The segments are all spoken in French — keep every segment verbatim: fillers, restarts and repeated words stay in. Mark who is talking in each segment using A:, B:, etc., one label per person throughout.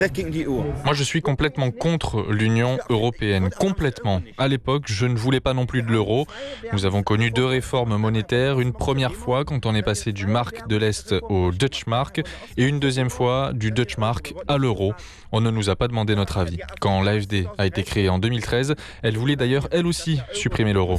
A: Moi, je suis complètement contre l'Union européenne, complètement. À l'époque, je ne voulais pas non plus de l'euro. Nous avons connu deux réformes monétaires, une première fois quand on est passé du mark de l'Est au Deutsche Mark et une deuxième fois du Deutsche Mark à l'euro. On ne nous a pas demandé notre avis. Quand l'A F D a été créée en deux mille treize, elle voulait d'ailleurs, elle aussi, supprimer l'euro.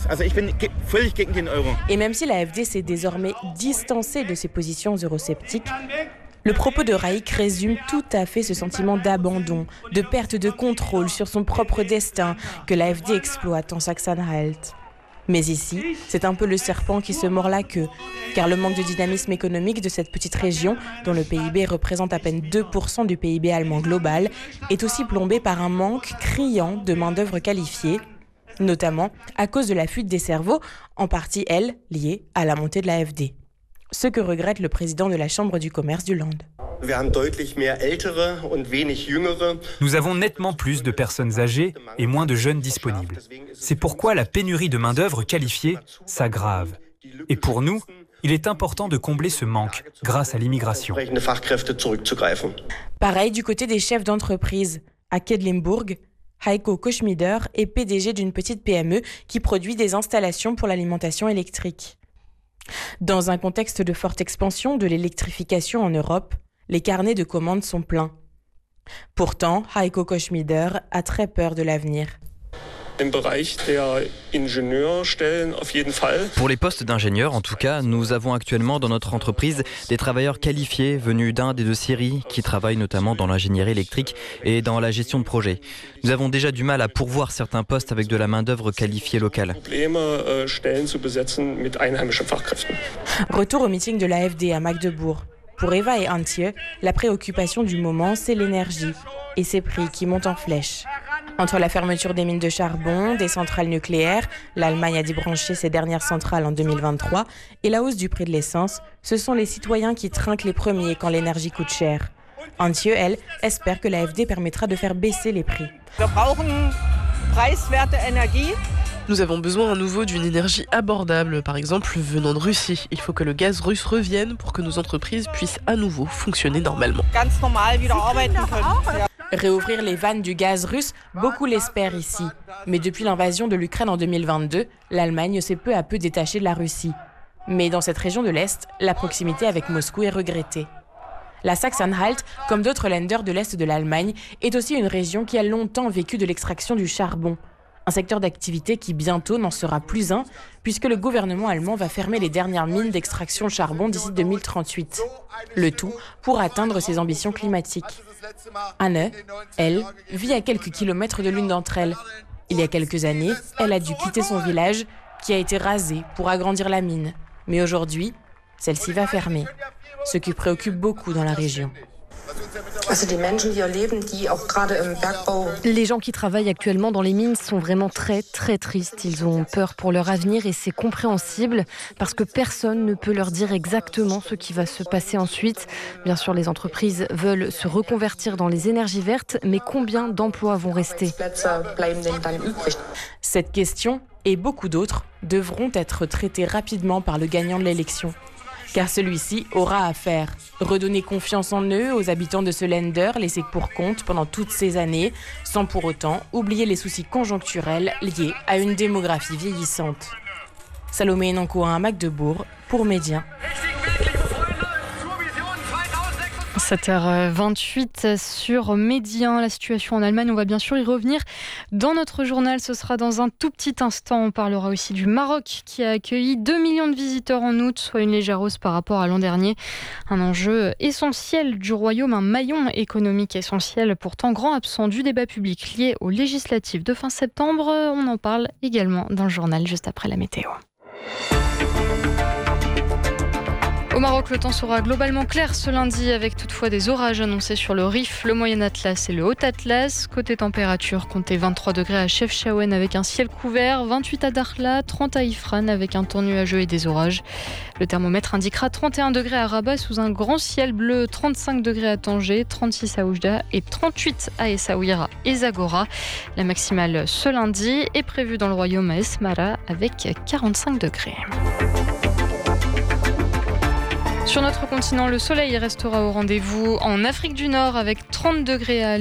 B: Et même si l'A F D s'est désormais distancée de ses positions eurosceptiques, le propos de Raik résume tout à fait ce sentiment d'abandon, de perte de contrôle sur son propre destin que l'A F D exploite en Sachsen-Anhalt. Mais ici, c'est un peu le serpent qui se mord la queue, car le manque de dynamisme économique de cette petite région, dont le P I B représente à peine deux pour cent du P I B allemand global, est aussi plombé par un manque criant de main-d'œuvre qualifiée, notamment à cause de la fuite des cerveaux, en partie, elle, liée à la montée de l'A F D. Ce que regrette le président de la Chambre du commerce du Land.
C: Nous avons nettement plus de personnes âgées et moins de jeunes disponibles. C'est pourquoi la pénurie de main-d'œuvre qualifiée s'aggrave. Et pour nous, il est important de combler ce manque grâce à l'immigration.
B: Pareil du côté des chefs d'entreprise. À Quedlinburg, Heiko Koschmider est P D G d'une petite P M E qui produit des installations pour l'alimentation électrique. Dans un contexte de forte expansion de l'électrification en Europe, les carnets de commandes sont pleins. Pourtant, Heiko Koschmider a très peur de l'avenir.
D: Pour les postes d'ingénieurs, en tout cas, nous avons actuellement dans notre entreprise des travailleurs qualifiés venus d'Inde et de Syrie qui travaillent notamment dans l'ingénierie électrique et dans la gestion de projets. Nous avons déjà du mal à pourvoir certains postes avec de la main-d'œuvre qualifiée locale.
B: Retour au meeting de l'A F D à Magdebourg. Pour Eva et Antje, la préoccupation du moment, c'est l'énergie et ses prix qui montent en flèche. Entre la fermeture des mines de charbon, des centrales nucléaires, l'Allemagne a débranché ses dernières centrales en deux mille vingt-trois, et la hausse du prix de l'essence, ce sont les citoyens qui trinquent les premiers quand l'énergie coûte cher. Antje, elle, espère que l'A F D permettra de faire baisser les prix.
E: Nous avons besoin à nouveau d'une énergie abordable, par exemple venant de Russie. Il faut que le gaz russe revienne pour que nos entreprises puissent à nouveau fonctionner normalement.
B: Réouvrir les vannes du gaz russe, beaucoup l'espèrent ici. Mais depuis l'invasion de l'Ukraine en deux mille vingt-deux, l'Allemagne s'est peu à peu détachée de la Russie. Mais dans cette région de l'Est, la proximité avec Moscou est regrettée. La Sachsen-Anhalt, comme d'autres Länder de l'Est de l'Allemagne, est aussi une région qui a longtemps vécu de l'extraction du charbon. Un secteur d'activité qui bientôt n'en sera plus un, puisque le gouvernement allemand va fermer les dernières mines d'extraction de charbon d'ici deux mille trente-huit. Le tout pour atteindre ses ambitions climatiques. Anne, elle, vit à quelques kilomètres de l'une d'entre elles. Il y a quelques années, elle a dû quitter son village, qui a été rasé pour agrandir la mine. Mais aujourd'hui, celle-ci va fermer, ce qui préoccupe beaucoup dans la région.
F: Les gens qui travaillent actuellement dans les mines sont vraiment très très tristes. Ils ont peur pour leur avenir et c'est compréhensible parce que personne ne peut leur dire exactement ce qui va se passer ensuite. Bien sûr, les entreprises veulent se reconvertir dans les énergies vertes, mais combien d'emplois vont rester ?
B: Cette question et beaucoup d'autres devront être traitées rapidement par le gagnant de l'élection. Car celui-ci aura à faire redonner confiance en eux aux habitants de ce Länder laissés pour compte pendant toutes ces années, sans pour autant oublier les soucis conjoncturels liés à une démographie vieillissante. Salomé Nankoa à Magdebourg pour Média.
G: sept heures vingt-huit sur Média, la situation en Allemagne, on va bien sûr y revenir dans notre journal, ce sera dans un tout petit instant. On parlera aussi du Maroc qui a accueilli deux millions de visiteurs en août, soit une légère hausse par rapport à l'an dernier. Un enjeu essentiel du royaume, un maillon économique essentiel, pourtant grand absent du débat public lié aux législatives de fin septembre. On en parle également dans le journal juste après la météo. Au Maroc, le temps sera globalement clair ce lundi avec toutefois des orages annoncés sur le Rif, le Moyen Atlas et le Haut Atlas. Côté température, comptez vingt-trois degrés à Chefchaouen avec un ciel couvert, vingt-huit à Dakhla, trente à Ifrane avec un temps nuageux et des orages. Le thermomètre indiquera trente et un degrés à Rabat sous un grand ciel bleu, trente-cinq degrés à Tanger, trente-six à Oujda et trente-huit à Essaouira et Zagora. La maximale ce lundi est prévue dans le royaume à Esmara avec quarante-cinq degrés. Sur notre continent, le soleil restera au rendez-vous en Afrique du Nord avec trente degrés à